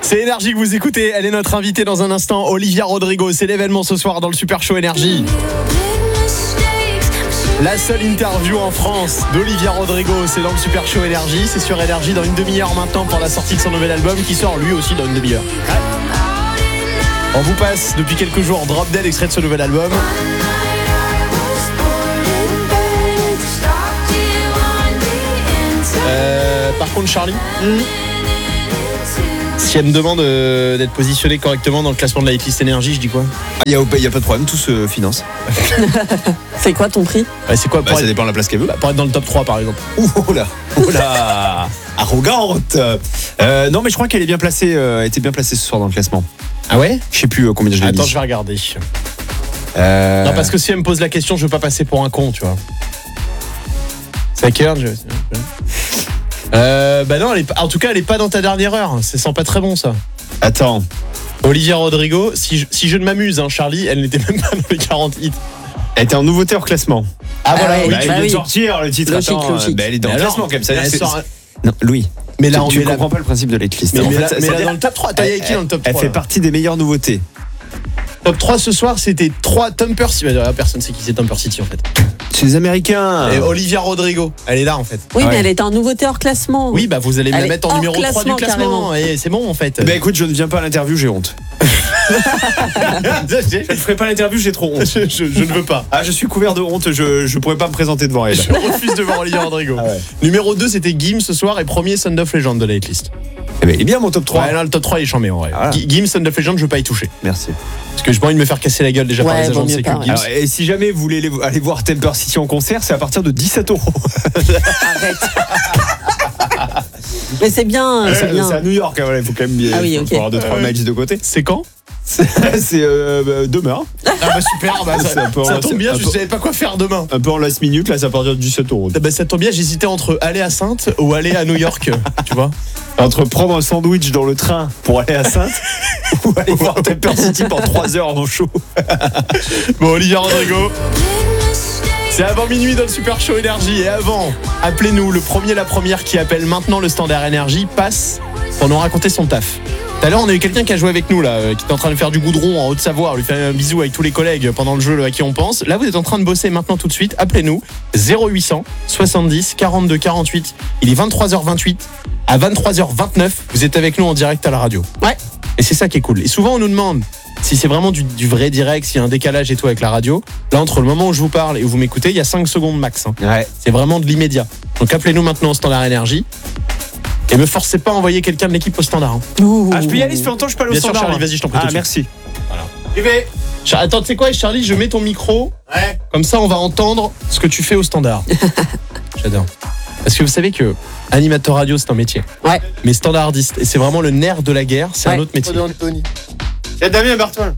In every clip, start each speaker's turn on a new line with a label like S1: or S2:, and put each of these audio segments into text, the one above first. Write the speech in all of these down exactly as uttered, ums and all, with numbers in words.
S1: C'est Énergie que vous écoutez, elle est notre invitée dans un instant, Olivia Rodrigo, c'est l'événement ce soir dans le Super Show Énergie. La seule interview en France d'Olivia Rodrigo, c'est dans le Super Show Énergie, c'est sur Énergie dans une demi-heure maintenant pour la sortie de son nouvel album qui sort lui aussi dans une demi-heure. On vous passe depuis quelques jours Drop Dead, extrait de ce nouvel album. Euh, par contre Charlie, mmh. si elle me demande euh, d'être positionné correctement dans le classement de la hitlist Énergie, je dis quoi?
S2: Il ah, n'y a, a pas de problème, tout se finance.
S3: C'est quoi ton prix?
S1: Bah, c'est quoi pour
S2: bah,
S1: être...
S2: Ça dépend de la place qu'elle veut.
S1: Bah, pour être dans le top trois par exemple.
S2: Oh là, oh là, arrogante. Euh, non mais je crois qu'elle est bien placée, euh, était bien placée ce soir dans le classement.
S1: Ah ouais?
S2: Je sais plus euh, combien je l'ai
S1: Attends,
S2: dit.
S1: je vais regarder.
S2: Euh...
S1: Non, parce que si elle me pose la question, je veux pas passer pour un con, tu vois. C'est à quelle heure je... euh, Bah non, elle est... en tout cas, elle est pas dans ta dernière heure. Ça sent pas très bon, ça.
S2: Attends.
S1: Olivia Rodrigo, si je, si je ne m'amuse, hein, Charlie, elle n'était même pas dans les quarante hits.
S2: Elle était en nouveauté hors classement.
S1: Ah, ah voilà,
S3: ouais,
S1: oui,
S2: bah,
S1: tu
S2: elle
S3: bah
S2: vient
S3: oui.
S2: de sortir le titre.
S3: Logique,
S2: Attends,
S3: logique.
S2: bah, elle est dans
S1: Mais
S2: le
S1: alors,
S2: classement quand même. Ça veut dire
S1: elle
S2: que c'est-
S1: sort-
S2: Non, Louis.
S1: Mais là,
S2: tu
S1: on
S2: tu
S1: met la-
S2: comprends pas le principe de l'hitlist.
S1: Mais,
S2: En
S1: mais
S2: fait,
S1: là,
S2: ça-
S1: mais
S2: ça
S1: là,
S2: veut
S1: dans
S2: dire-
S1: le top trois, t'as
S2: elle,
S1: qui dans le top
S2: elle
S1: trois
S2: fait
S1: là
S2: partie des meilleures nouveautés.
S1: Top trois ce soir, c'était trois Thumper City. Bah, personne sait qui c'est Thumper City en fait.
S2: C'est les Américains.
S1: Et Olivia Rodrigo, elle est là en fait.
S3: Oui,
S2: Ouais.
S3: mais elle est en nouveauté hors classement.
S1: Oui, bah vous allez me
S3: Elle
S1: la
S3: est
S1: mettre en
S3: hors
S1: numéro trois du
S3: classement,
S1: classement. Et c'est bon en fait.
S2: Bah écoute, je ne viens pas à l'interview, j'ai honte. Je ne ferai pas l'interview, j'ai trop honte.
S1: je, je- je ne veux pas.
S2: Ah, je suis couvert de honte, je je pourrais pas me présenter devant elle.
S1: Je refuse de voir Olivia Rodrigo.
S2: Ah ouais.
S1: Numéro deux, c'était Gims ce soir et premier Sound of Legend de la hitlist.
S2: Eh ben, il est bien mon top trois.
S1: Ouais, là, le top trois il est chambé en vrai.
S2: Voilà.
S1: Gi- Gims, Sound of Legend, je veux pas y toucher.
S2: Merci.
S1: Parce que j'ai pas envie de me faire casser la gueule déjà par
S3: Ouais,
S1: les agents
S3: vaut
S1: de
S3: mieux
S1: sécu.
S3: pas, ouais.
S1: Gims.
S2: Alors, et si jamais vous voulez aller- aller voir Temper City en concert, c'est à partir de dix-sept euros.
S3: Arrête. Mais c'est bien, c'est
S2: C'est
S3: bien.
S2: à New York, hein, voilà, il faut quand même bien
S3: Ah oui,
S2: faut
S3: ok.
S2: avoir deux trois
S1: Euh,
S2: matchs de côté.
S1: C'est quand?
S2: C'est c'est, euh, bah, demain.
S1: Ah bah super, bah,
S2: C'est
S1: ça,
S2: un peu-
S1: ça tombe bien,
S2: un
S1: je
S2: peu-
S1: savais pas quoi faire demain.
S2: Un peu en last minute, là, c'est à partir de dix-sept euros.
S1: Ah bah, ça tombe bien, j'hésitais entre aller à Sainte ou aller à New York, tu vois.
S2: Entre prendre un sandwich dans le train pour aller à Sainte ou aller voir Temper City pour trois heures en show.
S1: Bon, Olivia Rodrigo. C'est avant minuit dans le Super Show Énergie. Et avant, appelez-nous. Le premier, la première qui appelle maintenant le standard Énergie passe pour nous raconter son taf. Tout à l'heure, on a eu quelqu'un qui a joué avec nous, là, euh, qui était en train de faire du goudron en Haute-Savoie. On lui fait un bisou avec tous les collègues pendant le jeu le à qui on pense. Là, vous êtes en train de bosser maintenant tout de suite. Appelez-nous. zéro huit cent soixante-dix quarante-deux quarante-huit. Il est vingt-trois heures vingt-huit. À vingt-trois heures vingt-neuf, vous êtes avec nous en direct à la radio.
S3: Ouais.
S1: Et c'est ça qui est cool. Et souvent, on nous demande si c'est vraiment du, du vrai direct, s'il y a un décalage et tout avec la radio. Là, entre le moment où je vous parle et où vous m'écoutez, il y a cinq secondes max. Hein.
S2: Ouais.
S1: C'est vraiment de l'immédiat. Donc appelez-nous maintenant au standard Énergie. Et me forcez pas à envoyer quelqu'un de l'équipe au standard. Hein.
S3: Ouh.
S2: Ah, je peux y aller, ça fait longtemps que je suis pas allé au
S1: Bien sûr,
S2: standard.
S1: Charlie,
S2: moi.
S1: vas-y, je t'en prie.
S2: Ah,
S1: tout de suite.
S2: merci.
S1: J'y vais. Char- Attends, tu sais quoi, Charlie, je mets ton micro.
S4: Ouais.
S1: Comme ça, on va entendre ce que tu fais au standard. J'adore. Parce que vous savez que animateur radio, c'est un métier.
S3: Ouais.
S1: Mais standardiste, et c'est vraiment le nerf de la guerre, c'est
S3: Ouais.
S1: un autre métier.
S4: Anthony. C'est Damien Bartoil.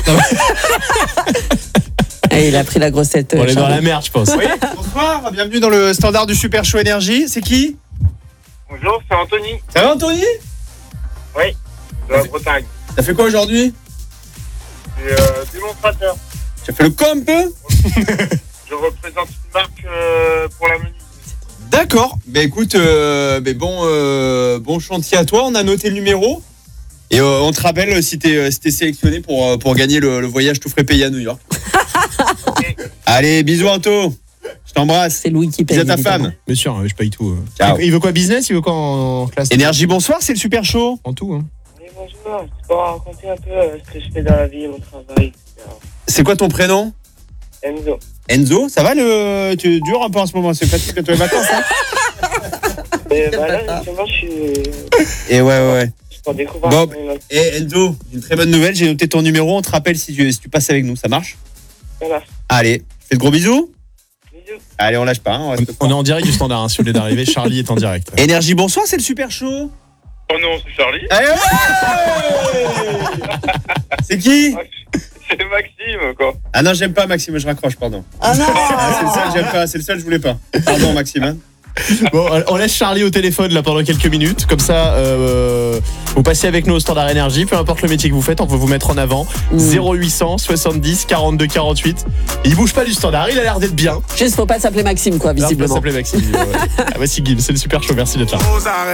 S3: Et il a pris la grossette.
S1: On est dans
S3: Charlie.
S1: la merde, je pense.
S4: Oui, bonsoir, bienvenue dans le standard du Super Show Énergie. C'est qui?
S5: Bonjour, c'est Anthony,
S4: Ça va, Anthony?
S5: de la Bretagne.
S4: T'as fait quoi aujourd'hui?
S5: Je suis euh, démonstrateur.
S4: Tu as fait le con un peu?
S5: Je représente une marque euh, pour la menuiserie.
S4: D'accord. Bah écoute, euh, bah bon, euh, bon chantier à toi. On a noté le numéro. Et euh, on te rappelle euh, si t'es euh, si t'es sélectionné pour, euh, pour gagner le, le voyage tout frais payé à New York.
S5: Ok.
S4: Allez, bisous Anto. Je t'embrasse.
S3: C'est Louis qui paye.
S4: Bisous à ta
S3: évidemment.
S4: femme.
S1: Bien sûr, je paye tout. euh.
S4: Ciao.
S1: Il veut quoi, business? Il veut quoi en, en classe?
S4: Énergie, bonsoir, c'est le Super Show.
S1: En tout, hein.
S5: Oui, bonjour, je peux raconter un peu euh, ce que je fais dans la vie, mon travail, et cetera.
S4: C'est quoi ton prénom?
S5: Enzo.
S4: Enzo, ça va le. Tu dures un peu en ce moment, c'est facile que tu es vacances, hein?
S5: Et bah là, justement, je suis.
S4: Et ouais, ouais, ouais.
S5: Je peux découvrir
S4: Bob.
S5: une autre.
S4: Et Enzo, une très bonne nouvelle, j'ai noté ton numéro, on te rappelle si tu, si tu passes avec nous, ça marche?
S5: Voilà.
S4: Allez, fais de gros bisous.
S5: Bisous.
S4: Allez, on lâche pas, hein, on reste
S1: On est en direct du standard, hein, si vous voulez d'arriver. Charlie est en direct.
S4: Énergie, bonsoir, c'est le Super Show.
S5: Oh non, c'est Charlie.
S4: Allez, ouais. C'est qui?
S5: C'est Maxime, quoi.
S4: Ah non, j'aime pas Maxime, je raccroche, pardon.
S3: Ah non.
S4: Ah, c'est le seul, j'aime pas, c'est le seul, je voulais pas. Pardon Maxime. Hein.
S1: Bon, on laisse Charlie au téléphone là pendant quelques minutes. Comme ça, euh, vous passez avec nous au standard Énergie. Peu importe le métier que vous faites, on peut vous mettre en avant.
S3: Mmh.
S1: zéro huit cent soixante-dix quarante-deux quarante-huit. Et il bouge pas du standard, il a l'air d'être bien.
S3: Juste, faut pas s'appeler Maxime, quoi,
S1: Alors, il va
S3: visiblement.
S1: s'appeler Maxime. Ouais. Ah, voici Guim, c'est le Super Show, merci d'être là.